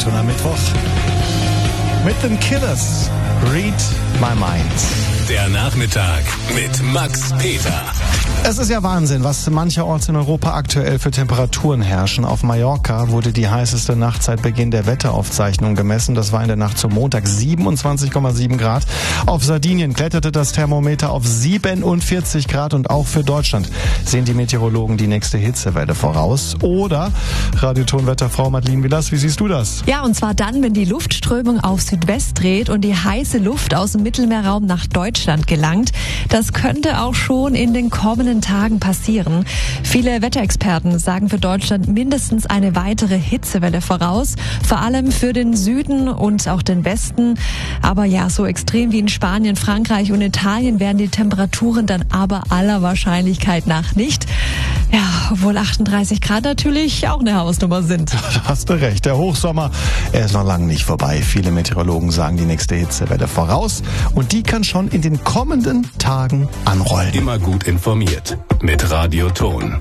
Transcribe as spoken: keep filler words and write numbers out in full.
Radioton am Mittwoch mit den Killers. Read My Mind. Der Nachmittag mit Max Peter. Es ist ja Wahnsinn, was mancherorts in Europa aktuell für Temperaturen herrschen. Auf Mallorca wurde die heißeste Nacht seit Beginn der Wetteraufzeichnung gemessen. Das war in der Nacht zum Montag siebenundzwanzig Komma sieben Grad. Auf Sardinien kletterte das Thermometer auf siebenundvierzig Grad und auch für Deutschland sehen die Meteorologen die nächste Hitzewelle voraus. Oder, Radiotonwetterfrau Madeleine Wielers, wie siehst du das? Ja, und zwar dann, wenn die Luftströmung auf Südwest dreht und die heiße Luft aus dem Mittelmeerraum nach Deutschland gelangt. Das könnte auch schon in den kommenden Tagen passieren. Viele Wetterexperten sagen für Deutschland mindestens eine weitere Hitzewelle voraus, vor allem für den Süden und auch den Westen. Aber ja, so extrem wie in Spanien, Frankreich und Italien werden die Temperaturen dann aber aller Wahrscheinlichkeit nach nicht. Ja, obwohl achtunddreißig Grad natürlich auch eine Hausnummer sind. Da hast du recht. Der Hochsommer, er ist noch lange nicht vorbei. Viele Meteorologen sagen die nächste Hitzewelle voraus und die kann schon in den kommenden Tagen anrollen. Immer gut informiert mit Radioton.